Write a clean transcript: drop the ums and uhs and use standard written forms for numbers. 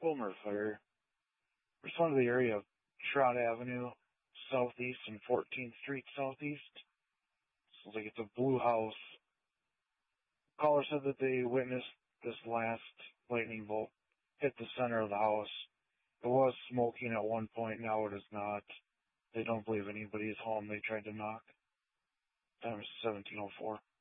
Wilmer fire. Responded to the area of Trout Avenue Southeast and 14th Street Southeast. Sounds like it's a blue house. Caller said that they witnessed this last lightning bolt hit the center of the house. It was smoking at one point, now it is not. They don't believe anybody is home. They tried to knock. Time is 17:04.